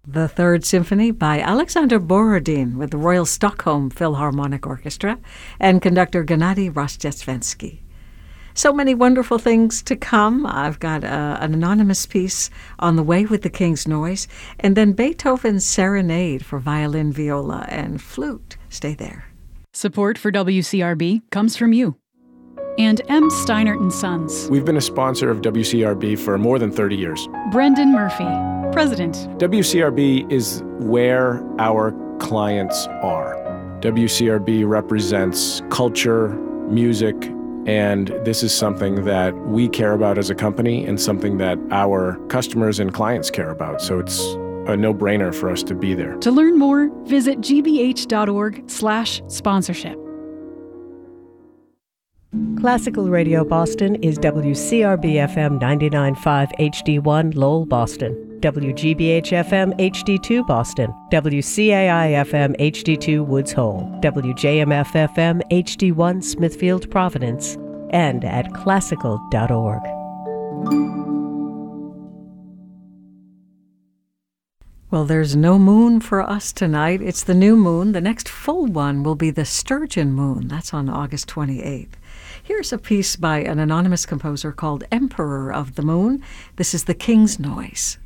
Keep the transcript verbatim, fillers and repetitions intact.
The Third Symphony by Alexander Borodin with the Royal Stockholm Philharmonic Orchestra and conductor Gennady Rozhdestvensky. So many wonderful things to come. I've got uh, an anonymous piece on the way with the King's Noise, and then Beethoven's Serenade for violin, viola, and flute. Stay there. Support for W C R B comes from you and M. Steinert and Sons. We've been a sponsor of W C R B for more than thirty years. Brendan Murphy, President. W C R B is where our clients are. W C R B represents culture, music, and this is something that we care about as a company and something that our customers and clients care about. So it's a no-brainer for us to be there. To learn more, visit gbh.org slash sponsorship. Classical Radio Boston is W C R B F M ninety-nine point five H D one Lowell, Boston, W G B H F M H D two Boston, W C A I F M H D two Woods Hole, W J M F F M H D one Smithfield, Providence, and at classical dot org. Well, there's no moon for us tonight. It's the new moon. The next full one will be the Sturgeon moon. That's on August twenty-eighth. Here's a piece by an anonymous composer called Emperor of the Moon. This is the King's Noise.